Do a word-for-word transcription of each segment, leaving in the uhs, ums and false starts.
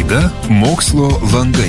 Laida Mokslo langai.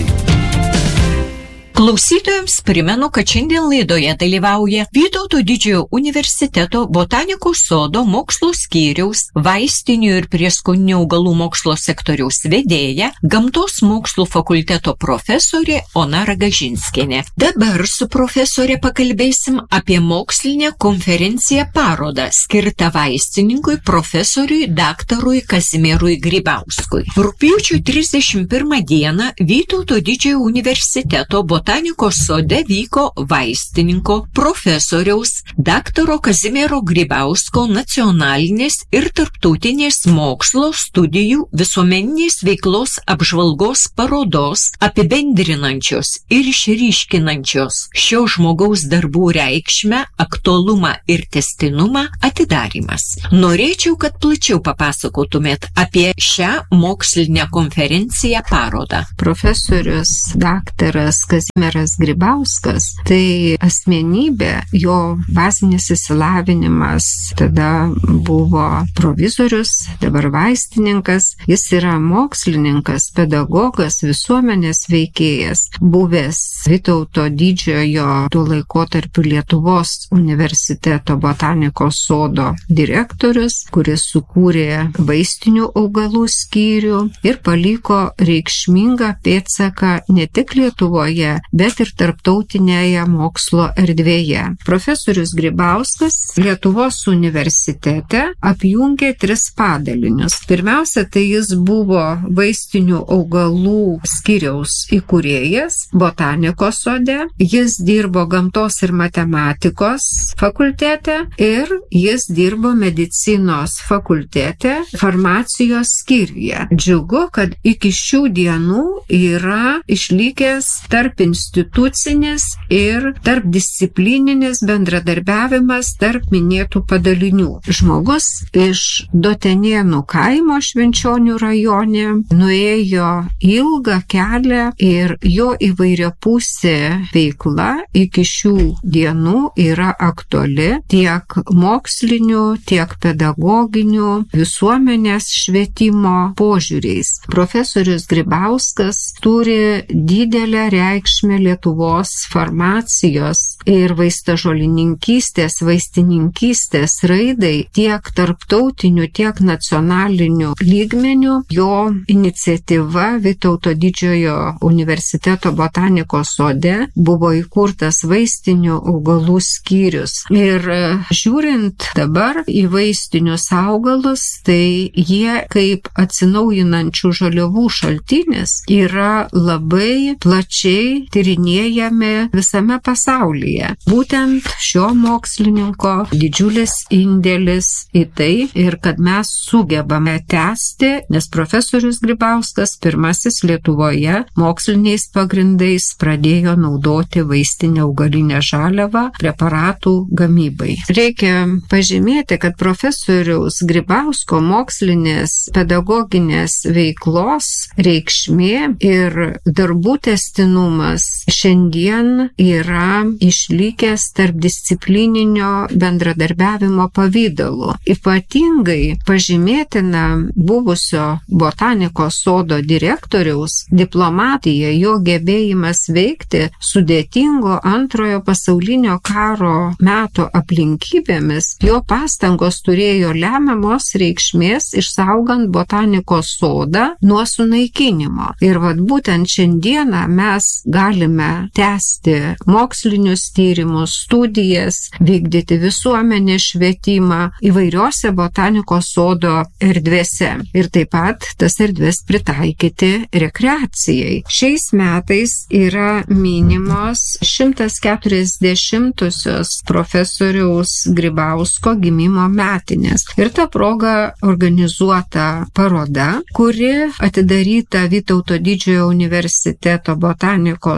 Klausytojams primenu, kad šiandien laidoje dalyvauja Vytauto Didžiojo universiteto botanikos sodo mokslo skyriaus, vaistinių ir prieskoninių augalų mokslo sektoriaus vedėja, gamtos mokslų fakulteto profesorė Ona Ragažinskienė. Dabar su profesorė pakalbėsim apie mokslinę konferenciją parodą skirtą vaistininkui profesoriui daktarui Kazimierui Grybauskui. Rugpjūčio trisdešimt pirmą dieną Vytauto Didžiojo universiteto botanikos Botanikos sode vyko vaistininko, profesoriaus, daktaro Kazimiero Grybausko nacionalinės ir tarptautinės mokslo studijų visuomeninės veiklos apžvalgos parodos apibendrinančios ir išryškinančios šio žmogaus darbų reikšmę, aktualumą ir tęstinumą atidarymas. Norėčiau, kad plačiau papasakotumėt apie šią mokslinę konferenciją parodą. Profesorius daktaras Kazimieras Kazimieras Grybauskas, tai asmenybė, jo bazinis išsilavinimas tada buvo provizorius, dabar vaistininkas, jis yra mokslininkas, pedagogas, visuomenės veikėjas, buvęs Vytauto Didžiojo tuo laikotarpiu Lietuvos universiteto botanikos sodo direktorius, kuris sukūrė vaistinių augalų skyrių ir paliko reikšmingą pėdsaką ne tik Lietuvoje, bet ir tarptautinėje mokslo erdvėje. Profesorius Grybauskas Lietuvos universitete apjungė tris padalinius. Pirmiausia, tai jis buvo vaistinių augalų skyriaus įkūrėjas botanikos sode, jis dirbo gamtos ir matematikos fakultete ir jis dirbo medicinos fakultete farmacijos skyriuje. Džiugu, kad iki šių dienų yra išlikęs tarp institucinis ir tarpdisciplininis bendradarbiavimas tarp minėtų padalinių. Žmogus iš Dotenėnų kaimo Švenčionių rajone nuėjo ilgą kelią ir jo įvairiapusė veikla iki šių dienų yra aktuali tiek mokslinių, tiek pedagoginių, visuomenės švietimo požiūriais. Profesorius Grybauskas turi didelę reikšmę Lietuvos farmacijos ir vaistažolininkystės, vaistininkystės raidai tiek tarptautinių, tiek nacionalinių lygmenių. Jo iniciatyva Vytauto Didžiojo universiteto botanikos sode buvo įkurtas vaistinių augalų skyrius. Ir žiūrint dabar į vaistinius augalus, tai jie kaip atsinaujinančių žaliavų šaltinis yra labai plačiai tyrinėjami visame pasaulyje. Būtent šio mokslininko didžiulis indėlis į tai ir kad mes sugebame tęsti, nes profesorius Grybauskas pirmasis Lietuvoje moksliniais pagrindais pradėjo naudoti vaistinę augalinę žaliavą preparatų gamybai. Reikia pažymėti, kad profesoriaus Grybausko mokslinės pedagoginės veiklos reikšmė ir darbų tęstinumas šiandien yra išlikęs tarpdisciplininio bendradarbiavimo pavidalu. Ypatingai pažymėtina buvusio botanikos sodo direktoriaus diplomatija, jo gebėjimas veikti sudėtingo antrojo pasaulinio karo meto aplinkybėmis, jo pastangos turėjo lemiamos reikšmės išsaugant botanikos sodą nuo sunaikinimo. Ir vat būtent šiandieną mes galime tęsti mokslinius tyrimus, studijas, vykdyti visuomenės švietimą įvairiose botanikos sodo erdvėse ir taip pat tas erdvės pritaikyti rekreacijai. Šiais metais yra minimos šimtas keturiasdešimtosios profesoriaus Grybausko gimimo metinės. Ir ta proga organizuota paroda, kuri atidaryta Vytauto Didžiojo universiteto botanikos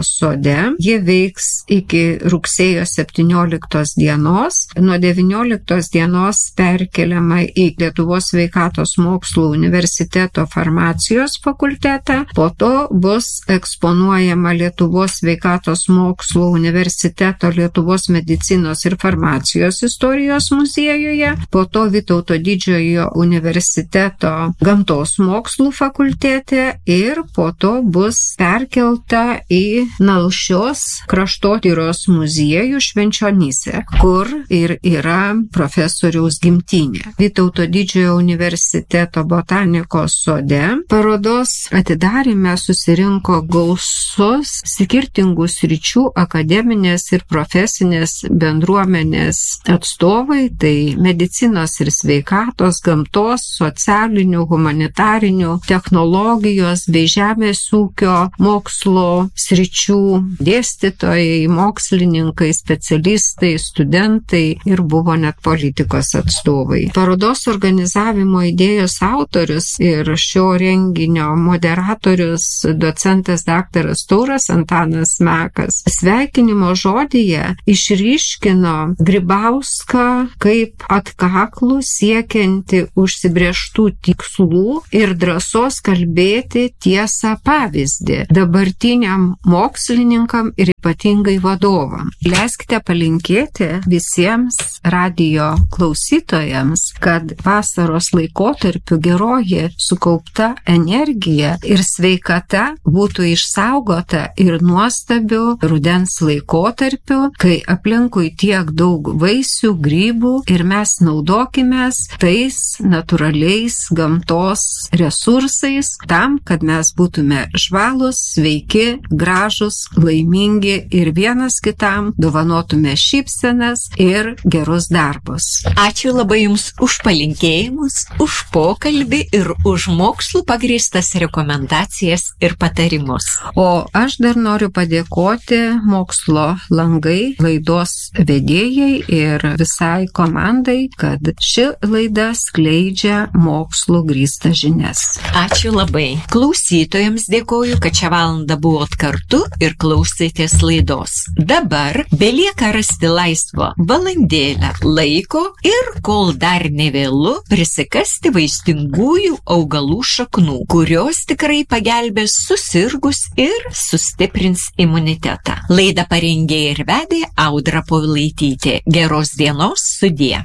botanikos sode. Ji veiks iki rugsėjo septynioliktos dienos. Nuo devynioliktos dienos perkeliama į Lietuvos sveikatos mokslų universiteto farmacijos fakultetą. Po to bus eksponuojama Lietuvos sveikatos mokslų universiteto Lietuvos medicinos ir farmacijos istorijos muziejuje. Po to Vytauto Didžiojo universiteto gamtos mokslų fakultete ir po to bus perkelta į Nalšios kraštotyros muziejų Švenčionyse, kur ir yra profesoriaus gimtinė. Vytauto Didžiojo universiteto botanikos sode parodos atidaryme susirinko gausus skirtingų sričių akademinės ir profesinės bendruomenės atstovai, tai medicinos ir sveikatos, gamtos, socialinių, humanitarinių, technologijos bei žemės ūkio mokslo sričių dėstytojai, mokslininkai, specialistai, studentai ir buvo net politikos atstovai. Parodos organizavimo idėjos autorius ir šio renginio moderatorius docentas daktaras Tauras Antanas Mekas sveikinimo žodyje išryškino Grybauską kaip atkaklų siekianti užsibrėžtų tikslų ir drąsos kalbėti tiesą pavyzdį dabartiniam mokslininkam ir ypatingai vadovam. Leiskite palinkėti visiems radijo klausytojams, kad vasaros laikotarpiu geroji sukaupta energija ir sveikata būtų išsaugota ir nuostabiu rudens laikotarpiu, kai aplinkui tiek daug vaisių, grybų ir mes naudokimės tais natūraliais gamtos resursais tam, kad mes būtume žvalūs, sveiki, gražus, laimingi ir vienas kitam dovanotume šypsenas ir gerus darbus. Ačiū labai Jums už palinkėjimus, už pokalbį ir už mokslų pagrįstas rekomendacijas ir patarimus. O aš dar noriu padėkoti Mokslo langai laidos vedėjai ir visai komandai, kad ši laida skleidžia mokslų grįstas žinias. Ačiū labai. Klausytojams dėkoju, kad šią valandą buvot kartu ir klausėtės laidos. Dabar belieka rasti laisvo valandėlę laiko ir kol dar nevėlu prisikasti vaistingųjų augalų šaknų, kurios tikrai pagelbės susirgus ir sustiprins imunitetą. Laidą parengė ir vedė Audra Povilaitytė. Geros dienos, sudie.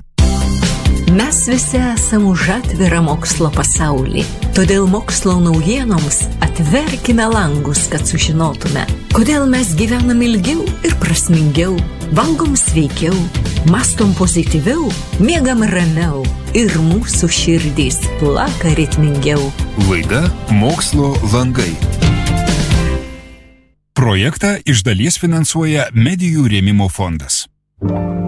Mes visi esame už atvirą mokslo pasaulį. Todėl mokslo naujienoms atverkime langus, kad sužinotume, kodėl mes gyvenam ilgiau ir prasmingiau, valgom sveikiau, mastom pozityviau, miegam ramiau ir mūsų širdys plaka ritmingiau. Laida Mokslo langai. Projektą iš dalies finansuoja Medijų rėmimo fondas.